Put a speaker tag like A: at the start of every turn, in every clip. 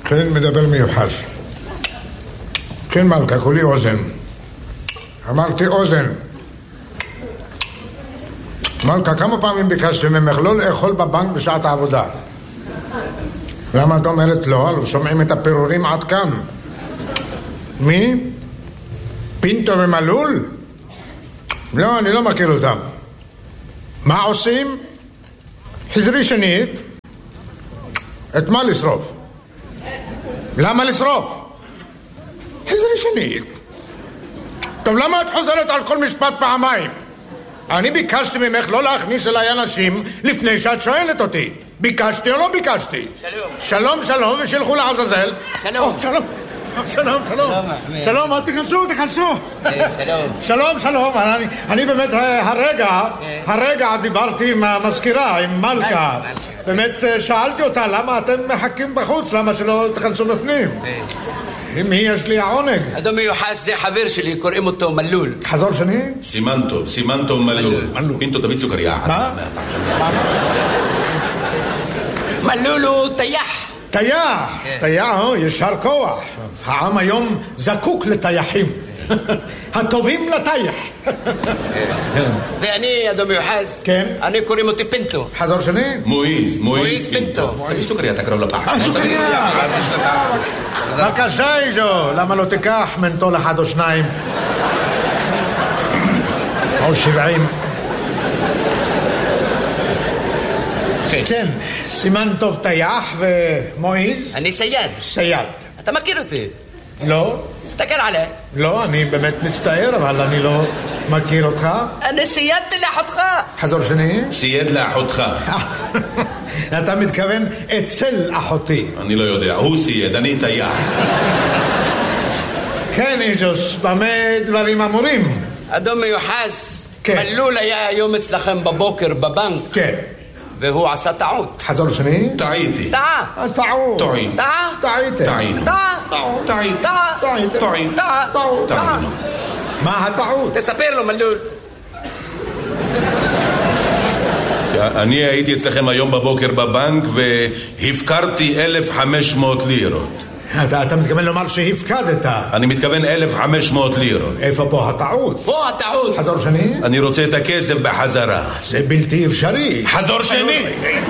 A: כן, מדבר מיוחד. כן, מלכה, כולי אוזן. אמרתי אוזן. מלכה, כמה פעמים ביקשתי ממך לא לאכול בבנק בשעת העבודה? למה את אומרת לא? לא שומעים את הפירורים עד כאן. מי? פינטו ומלול? לא, אני לא מכיר אותם. מה עושים? חזרי שנית. את מה לשרוף? למה לשרוף? חזרי שנית. טוב, למה את חוזרת על כל משפט פעמיים? אני ביקשתי ממך לא להכניס אליי אנשים לפני שאת שואלת אותי. ביקשתי או לא ביקשתי? שלום. שלום, ושילכו לעזאזל.
B: שלום.
A: שלום. שלום, תכנסו. שלום. אני באמת הרגע דיברתי עם המזכירה, עם מלכה. באמת שאלתי אותה למה אתם מחכים בחוץ, למה שלא תכנסו בפנים. מי יש לי העונג?
B: אדון מיוחד, זה חבר שלי, קוראים אותו מלול.
A: חזור שני?
C: סימנטו מלול. פינטו תביא סוכריה.
A: מה?
B: מלול הוא טייח.
A: טייח, ישר כוח. העם היום זקוק לטייחים. הטובים לטייח.
B: ואני, אדון מיוחד,
A: כן?
B: אני קוראים אותי פינטו.
A: חזור שני?
C: מואיז פינטו. תביא סוכריה, תקרוב לפח.
A: סוכריה. בבקשה, איזו. למה לא תיקח מנטול אחד או שניים? או 70. כן, סימן טוב טייח ומואיז.
B: אני סייד. אתה מכיר אותי?
A: לא.
B: תקר עליי.
A: לא, אני באמת מצטער, אבל אני לא מכיר אותך.
B: אני סיידתי לאחותך.
A: חזור שני?
C: סייד לאחותך.
A: אתה מתכוון אצל אחותי.
C: אני לא יודע, הוא סייד, אני טייח.
A: כן, איזוס, במה דברים אמורים?
B: אדון מיוחס,
A: כן.
B: מלול היה היום אצלכם בבוקר בבנק.
A: כן.
B: והוא עשה טעות.
A: חזור שני?
C: טעיתי.
A: טעות. מה הטעות?
B: תספר לו מלול.
C: אני הייתי אצלכם היום בבוקר בבנק והפקרתי 1,500 לירות.
A: אתה מתכוון לומר שהפקדת?
C: אני מתכוון 1,500 לירות.
A: איפה פה הטעות?
B: פה הטעות.
A: חזור שני?
C: אני רוצה את הכסף בחזרה.
A: זה בלתי אפשרי.
C: חזור שני.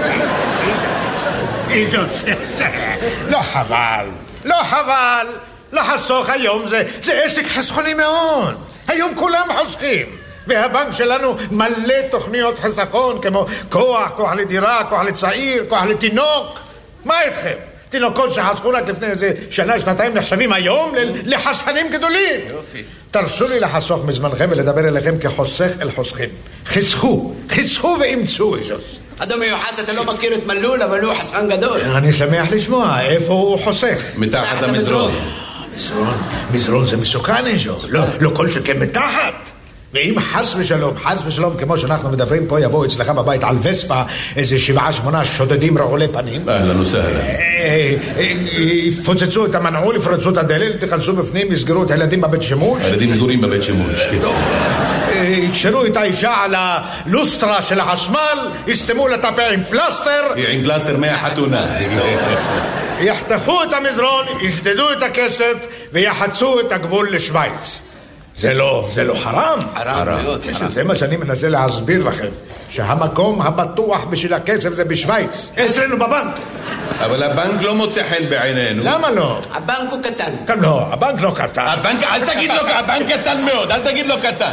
A: לא חבל. לחסוך היום זה עסק חסכוני מאוד. היום כולם חוסכים. והבנק שלנו מלא תוכניות חסכון כמו כוח לדירה, כוח לצעיר, כוח לתינוק. מה איתכם? תינוקות שחסכו רק לפני איזה שנה-שנתיים נחשבים היום לחסכנים גדולים.
B: יופי.
A: תרשו לי לחסוך מזמנכם ולדבר אליכם כחוסך אל חוסכים. חסכו ואמצו איזוס.
B: אדון מיוחס, אתה לא מכיר את מלול, אבל הוא חסכן גדול.
A: אני שמח לשמוע. איפה הוא חוסך?
C: מתחת המזרון.
A: מזרון זה מסוכן איזוס. לא כל שכן מתחת. ואם חס ושלום, כמו שאנחנו מדברים פה, יבואו אצלך בבית על וספה איזה 7-8 שודדים רעולי פנים.
C: אהלן וסהלן.
A: יפוצצו את המנעול, יפרצו את הדלת, תכנסו בפנים, יסגרו את הילדים בבית שימוש.
C: הילדים סגורים בבית שימוש.
A: יקשרו את האישה על הלוסטרה של החשמל, יסתמו לטפה עם פלסטר.
C: עם פלסטר מהחתונה.
A: יחתכו את המזרון, ישדדו את הכסף ויחצו את הגבול לשוויץ. זה לא חרם?
B: חרם.
A: זה מה שאני מנסה להסביר לכם, שהמקום הבטוח בשביל הכסף זה בשוויץ, אצלנו בבנק.
C: אבל הבנק לא מוצא חן בעינינו.
A: למה לא?
B: הבנק הוא קטן.
A: לא, הבנק לא קטן.
C: אל תגיד לו, הבנק קטן מאוד, אל תגיד לו קטן.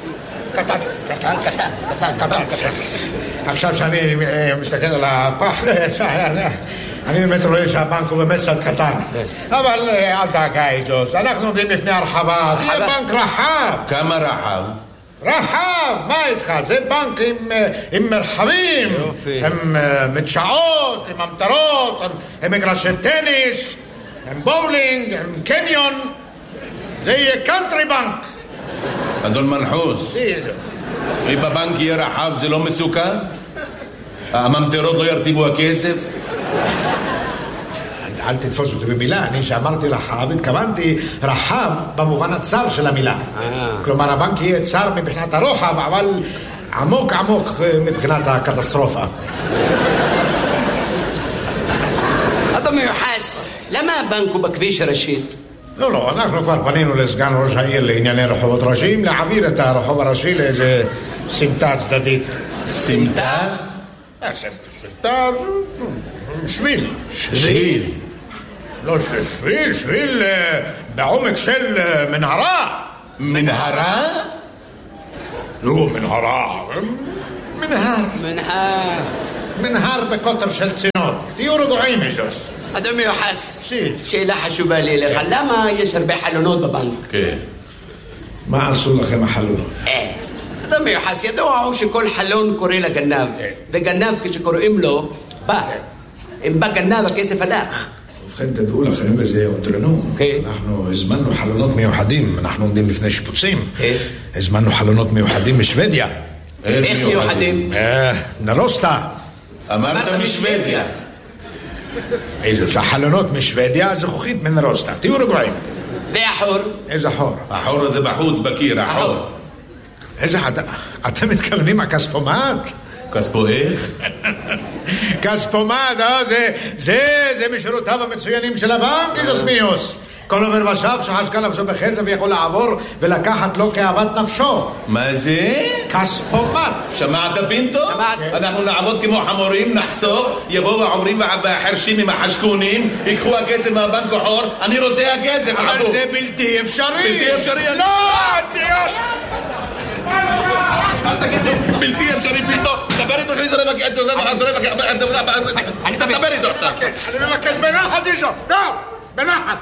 B: קטן.
A: עכשיו שאני מסתכל על הפח, אני באמת רואה שהבנק הוא באמת קצת קטן. אבל אל דאגה איזוס, אנחנו עומדים לפני הרחבה. זה בנק רחב.
C: כמה רחב?
A: רחב, מה איתך? זה בנק עם מרחבים, עם מדשאות, עם המטרות, עם מגרשי טניס, עם בולינג, עם קניון. זה יהיה קאנטרי בנק.
C: אדון מנחוס, אם בבנק יהיה רחב זה לא מסוכן? הממטרות לא ירטיבו הכסף?
A: אל תתפוס אותי במילה, אני שאמרתי רחב, התכוונתי רחב במובן הצר של המילה. כלומר, הבנק יהיה צר מבחינת הרוחב, אבל עמוק מבחינת הקטסטרופה.
B: אדון מיוחס, למה למה הבנק הוא בכביש הראשית?
A: לא, אנחנו כבר פנינו לסגן ראש העיר לענייני רחובות ראשיים, להעביר את הרחוב הראשי לאיזה סמטה צדדית.
C: סמטה?
A: סמטה, שביל. לא, שביל בעומק של מנהרה.
C: מנהרה?
A: לא, מנהר בקוטר של צינור. תהיו רגועים, איזוס.
B: אדון מיוחס, שאלה חשובה לי לך, למה יש הרבה חלונות בבנק?
C: כן.
A: מה עשו לכם החלונות?
B: אדון מיוחס, ידוע הוא שכל חלון קורא לגנב, וגנב כשקוראים לו, בא. אם בא גנב, הכסף הלך.
A: ובכן תדעו לכם, וזה אותרנו. אנחנו הזמנו חלונות מיוחדים, אנחנו עומדים לפני שיפוצים. הזמנו חלונות מיוחדים משוודיה.
B: איך מיוחדים?
A: נרוסטה.
C: אמרת משוודיה.
A: איזו שהחלונות משוודיה, זכוכית מנרוסטה. תהיו רגועים.
B: והחור?
A: איזה חור?
C: החור הזה בחוץ בקיר, החור.
A: איזה אתם מתכוונים הכספומט?
C: כספו איך?
A: כספומט, זה משורותיו המצוינים של הבנק, איזוס מיוס. כל עובר ושב שחשקה נפשו בכסף יכול לעבור ולקחת לו כאוות נפשו.
C: מה זה?
A: כספומט.
C: שמעת פינטו? אנחנו נעבוד כמו חמורים, נחסוך, יבואו העוברים והחרשים עם החשקונים, ייקחו הכסף מהבנק החור, אני רוצה הכסף.
A: אבל זה בלתי אפשרי.
C: בלתי אפשרי?
A: לא!
C: אל תגיד לי, בלתי אפשרי פינטו, דבר איתו שאני זורק, אני דבר איתו עכשיו.
A: אני מבקש בנחת איתו, לא! בנחת!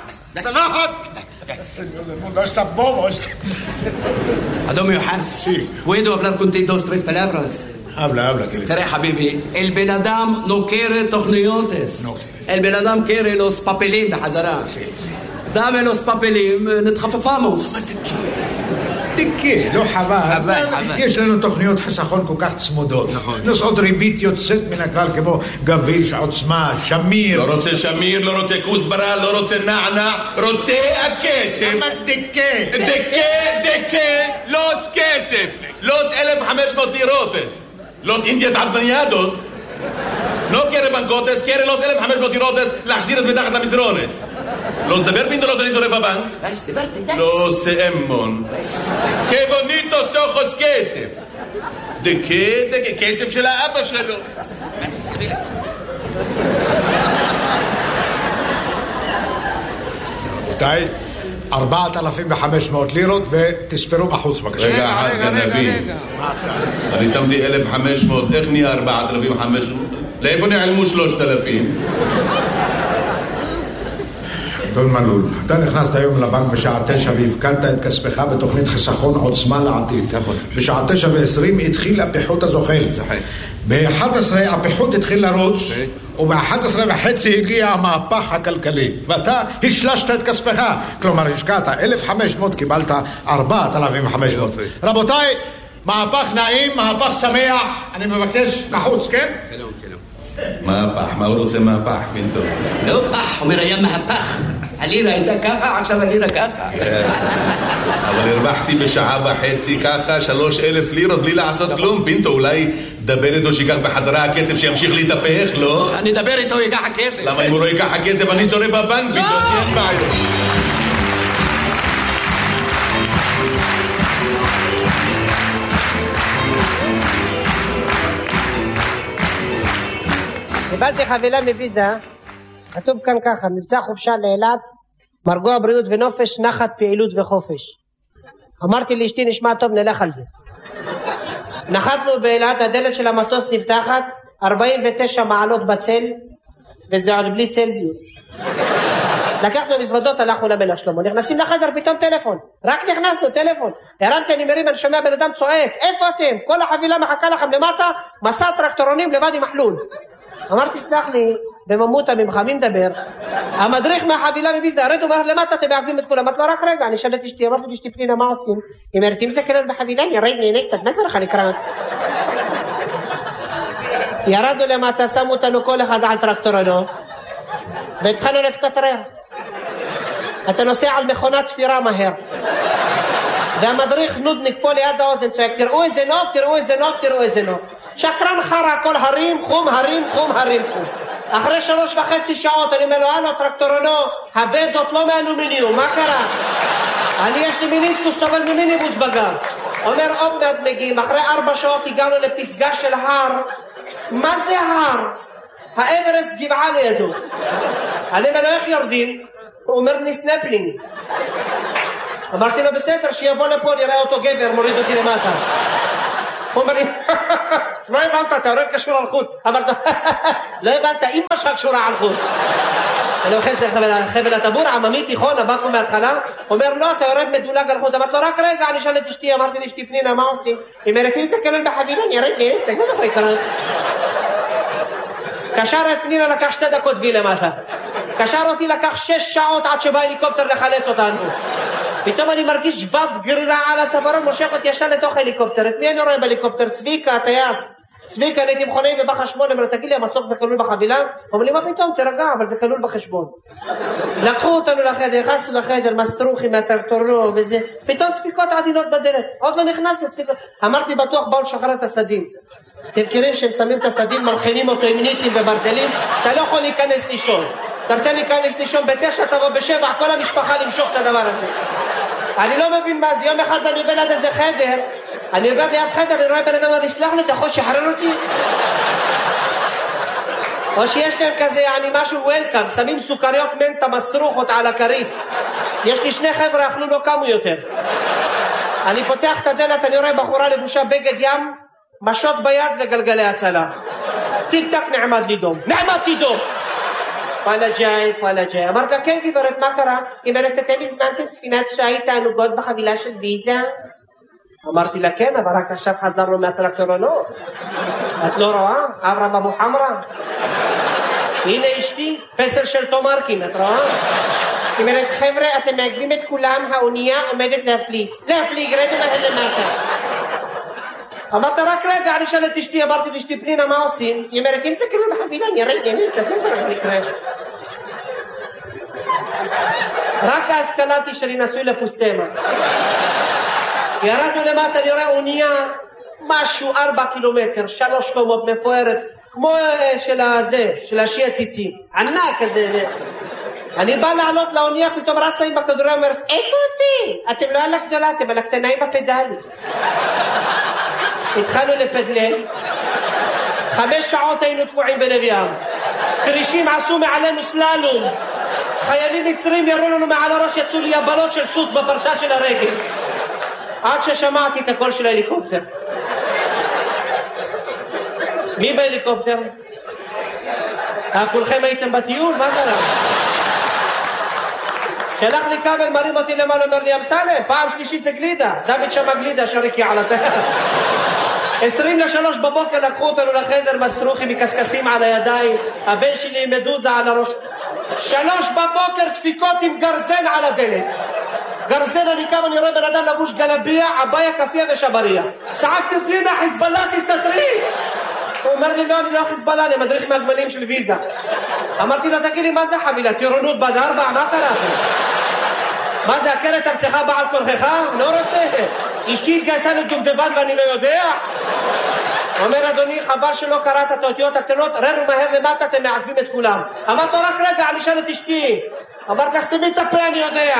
A: No está bobo esto.
B: Adón Miוחס, ¿puedo hablar contigo 2-3 palabras?
A: Habla, querido.
B: תראה חביבי, el בן אדם לא quiere תוכניותס. el בן אדם quiere los papelim בחזרה. dame los papelim, נתחפפמוס.
A: תקה, לא חבל. יש לנו תוכניות חסכון כל כך צמודות. נוסעות ריבית יוצאת מן הכלל כמו גביש, עוצמה, שמיר.
C: לא רוצה שמיר, לא רוצה כוסברה, לא רוצה נענה, רוצה הכסף.
A: אבל תקה.
C: לוס כסף. לוס 1,500 לירוטס. לוס אינדיאס עדמניאדוס. לא quiere bancotes, quiere los 1,500 לירוטס להחזיר את מתחת למדרונס. Los de Berpinto los de Refaban. Los Emmon. ¡Qué bonitos ojos כסף! ¿De qué? כסף של האבא שלו.
A: רבותיי, 4,500 לירות ותספרו בחוץ בבקשה.
C: רגע, גנבים. אני שמתי 1,500, איך נהיה 4,500? לאיפה נעלמו 3,000?
A: אדון מלול, אתה נכנסת היום לבנק בשעה 9 והפקדת את כספך בתוכנית חיסכון עוצמה לעתיד. בשעה 9:20 התחיל הפיחות הזוחל. ב-11 הפיחות התחיל לרוץ, וב-11:30 הגיע המהפך הכלכלי, ואתה השלשת את כספך. כלומר, השקעת 1,500, קיבלת 4,500. רבותיי, מהפך נעים, מהפך שמח, אני מבקש לחוץ, כן?
C: מהפך, מה הוא רוצה מהפך, פינטו?
B: לא פח, אומר היה מהפך. הלירה הייתה ככה, עכשיו הלירה ככה.
C: אבל הרווחתי בשעה וחצי ככה 3,000 לירות בלי לעשות כלום. פינטו, אולי דבר איתו שיקח בחזרה הכסף שימשיך להתהפך, לא?
B: אני אדבר איתו, ייקח הכסף.
C: למה אם הוא לא ייקח הכסף אני שורף בבנק?
B: לא!
C: אין בעיות.
D: קיבלתי חבילה מוויזה, כתוב כאן ככה, מבצע חופשה לאילת, מרגוע בריאות ונופש, נחת פעילות וחופש. אמרתי לאשתי נשמע טוב, נלך על זה. נחתנו באילת, הדלת של המטוס נפתחת, 49 מעלות בצל, וזה עוד בלי צלזיוס. לקחנו מזוודות, הלכנו למלך שלמה, נכנסים לחדר, פתאום טלפון, רק נכנסנו, טלפון, הרמתי, אני מרים, אני שומע בן אדם צועק, איפה אתם? כל החבילה מחכה לכם למטה, מסע טרקטורונים לבד עם מחלול. אמרתי, סלח לי, בממותה ממך, מי מדבר? המדריך מהחבילה מביזה, רדו למטה, אתם מעכבים את כולם. אמרתי לו, רק רגע, אני שאלתי אשתי, אמרתי לאשתי פנינה, מה עושים? היא אומרת, אם זה כלל בחבילה, נרד נהנה קצת, מה קרה לך נקרא? ירדנו למטה, שמו אותנו כל אחד על טרקטורנו, והתחלנו להתקטרר. אתה נוסע על מכונת תפירה מהר. והמדריך נודניק פה ליד האוזן צועק, תראו איזה נוף, תראו איזה נוף, תראו איזה נוף. שקרן חרה, כל הרים, חום, הרים, חום, הרים, חום. אחרי 3.5 שעות אני אומר לו, הלו טרקטורנו, הבדות לא מאלומיניום, מה קרה? יש לי מיניסקוס, סובל ממיניבוס בגב. אומר, עוד מעט מגיעים, אחרי 4 שעות הגענו לפסגה של הר. מה זה הר? האברסט גבעה לידו. אני אומר לו, איך יורדים? הוא אומר לי סנפלינג. אמרתי לו, בסדר, שיבוא לפה, נראה אותו גבר, מוריד אותי למטה. הוא אומר לי, לא הבנת, אתה רואה קשור על חוט. אמרתי, לא הבנת, אמא שלך קשורה על חוט. אני אוחז חבל הטבור, עממי תיכון, הבאקו מההתחלה. אומר, לא, אתה יורד מדולג על חוט. אמרתי לו, רק רגע, אני אשאל את אשתי, אמרתי לאשתי פנינה, מה עושים? היא אומרת, אם זה כלול בחבילה, אני ירד לעסק, מה יכול לקרות? קשר את פנינה, לקח 2 דקות וי למטה. קשר אותי, לקח 6 שעות עד שבא הליקופטר לחלץ אותנו. פתאום אני מרגיש שבב גרירה על הצווארון, מושך אותי ישר לתוך הליקופטר. את מי אני רואה בהליקופטר? צביקה, הטייס. צביקה, הייתי מכונאי ובחשבון, אמרו, תגיד לי, המסוק זה כלול בחבילה? אומר לי, מה פתאום? תרגע, אבל זה כלול בחשבון. לקחו אותנו לחדר, נכנסנו לחדר, מסטרוכי מהטרקטורנו וזה, פתאום דפיקות עדינות בדלת. עוד לא נכנסנו דפיקות. אמרתי, בטוח באו לשחרר את הסדים. אתם מכירים שהם שמים את הסדים, מלחינים אותו עם ניטים וברזלים, אתה לא יכול להיכנס לישון. אתה רוצה להיכנס לישון ב9, תבוא ב7, כל המשפחה למשוך את הדבר הזה. אני לא מבין מה זה, יום אחד אני עובר ליד איזה חדר, אני עובר ליד חדר, אני רואה בן אדם, אני סלח לי, אתה יכול לשחרר אותי? או שיש להם כזה, משהו וולקאם, שמים סוכריות מנטה מסרוכות על הכרית. יש לי 2 חבר'ה, אכלו לא קמו יותר. אני פותח את הדלת, אני רואה בחורה לבושה בגד ים, משות ביד וגלגלי הצלה. טיק טק נעמד לי דום. נעמדתי דום! פאלה ג'אי. אמרת לה, כן גברת, מה קרה? היא אומרת, אתם הזמנתם ספינת שייט תענוגות בחבילה של ויזה? אמרתי לה, כן, אבל רק עכשיו חזרנו מהטרקטורנו. את לא רואה? אברהם אבו חמרה. הנה אשתי, פסל של תומרקין, את רואה? היא אומרת, חבר'ה, אתם מעכבים את כולם, האונייה עומדת להפליץ. להפליג, רדו מהר למטה. אמרת, רק רגע, אני שאלת אשתי, אמרתי לאשתי פנינה, מה עושים? היא אומרת, אם זה כאילו בחבילה, אני אראה, רק ההשכלתי שלי נשוי לפוסטמה. ירדנו למטה, אני רואה אונייה, משהו 4 קילומטר, 3 קומות מפוארת, כמו של השי הציצים, ענק כזה. אני בא לעלות לאונייה, פתאום רצה עם הכדוריה, אומרת, איפה אותי? אתם לא על הגדולה, אתם על הקטנאים בפדלים. התחלנו לפדלל, 5 שעות היינו תקועים בלב ים. קרישים עשו מעלינו סללום. חיילים מצרים ירו לנו מעל הראש, יצאו לי יבלות של סוס בפרשה של הרגל. עד ששמעתי את הקול של ההליקופטר. מי בהליקופטר? כולכם הייתם בטיול? מה קרה? שלח לי כבל, מרים אותי למעלה, אומר לי, אמסלם, פעם שלישית זה גלידה. דוד שמה גלידה, שריקי על הטייס. 2:40 בבוקר לקחו אותנו לחדר, מסרוכי מקסקסים על הידיים, הבן שלי עם מדוזה על הראש. 3 בבוקר דפיקות עם גרזן על הדלת. גרזן, אני קם, אני רואה בן אדם לבוש גלביה, עביה, כפיה ושבריה. צעקתי פנינה, חיזבאללה, תסתתרי! הוא אומר לי, לא, אני לא חיזבאללה, אני מדריך מהגמלים של ויזה. אמרתי לו, תגיד לי, מה זה חבילה? טירונות בד 4? מה קרה? מה זה, הכרת ארצך בעל כורחך? לא רוצה. אשתי התגייסה לדובדבן ואני לא יודע. אומר, אדוני, חבל שלא קראת את האותיות הקטנות, רדו מהר למטה, אתם מעכבים את כולם. אמרת לו, רק רגע, אני אשאל את אשתי. אמרת, סתמי את הפה, אני יודע.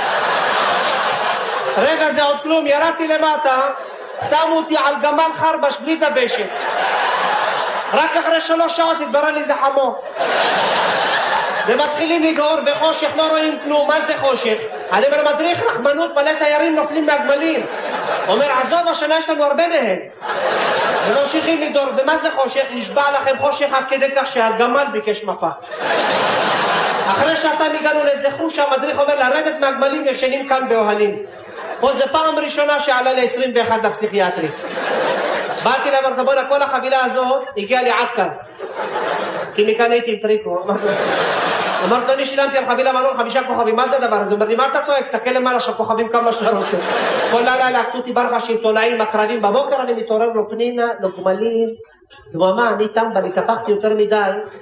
D: רגע, זה עוד כלום, ירדתי למטה, שמו אותי על גמל חרבש בלי דבשת. רק אחרי 3 שעות התברר לי זה חמור. ומתחילים לגעור בחושך, לא רואים כלום. מה זה חושך? אני אומר, מדריך רחמנות, מלא תיירים נופלים מהגמלים. אומר, עזוב, השנה יש לנו הרבה מהם. וממשיכים לגעור. ומה זה חושך? נשבע לכם חושך עד כדי כך שהגמל ביקש מפה. אחרי שעתיים הגענו לאיזה חוש, המדריך אומר, לרדת מהגמלים ישנים כאן באוהלים. פה זה פעם ראשונה שעלה ל-21 לפסיכיאטרי. באתי למרכבונה, כל החבילה הזאת הגיעה לי עד כאן. כי מכאן הייתי עם טריקו. אמרת לו, אני שילמתי על חבילה מלון 5 כוכבים, מה זה הדבר הזה? אומר לי, מה אתה צועק? תסתכל למעלה שהכוכבים כמה שאתה רוצה. כל לילה לקחו אותי ברחשים, תולעים, הקרבים. בבוקר אני מתעורר לו פנינה, לו גמלים. דממה, אני טמבל, התהפכתי יותר מדי.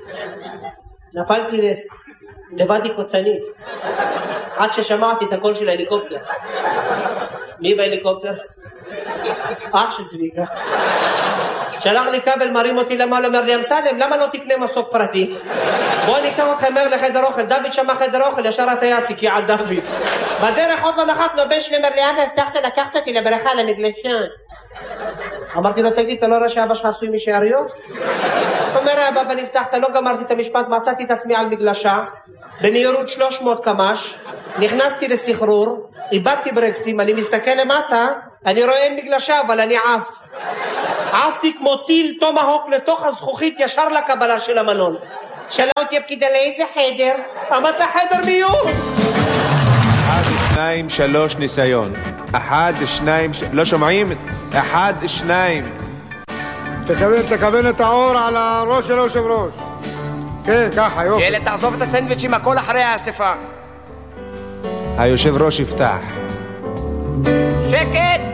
D: נפלתי לבדי קוצנית. עד ששמעתי את הקול של ההליקופטר. מי בהליקופטר? אח של צביקה. שלח לי כבל, מרים אותי למעלה, אומר לי, אמסלם, למה לא תקנה מסוק פרטי? בוא אני אקח אותך מהר לחדר אוכל. דוד שמע חדר אוכל, ישר הטייס הקיע על דוד. בדרך עוד לא נחתנו, בן שלי אומר לי, אבא, הבטחת לקחת אותי לברכה למגלשן. אמרתי לו, תגיד, אתה לא רואה שאבא שלך עשוי משאריות? אומר, אבא, נפתחת, לא גמרתי את המשפט, מצאתי את עצמי על מגלשה, במהירות 300 קמ"ש, נכנסתי לסחרור, איבדתי ברקסים, אני מסתכל למטה, אני רואה אין מגלשה, אבל אני עפתי כמו טיל טומהוק לתוך הזכוכית ישר לקבלה של המלון. שאלה אותי הפקידה לאיזה חדר? אמרת חדר מיון.
E: 1, 2, 3 ניסיון. 1, 2, לא שומעים? 1, 2.
A: תכוון את האור על הראש של היושב ראש. כן, ככה, יופי.
B: ילד, תעזוב את הסנדוויצ'ים, הכל אחרי האספה.
E: היושב ראש יפתח.
B: שקט!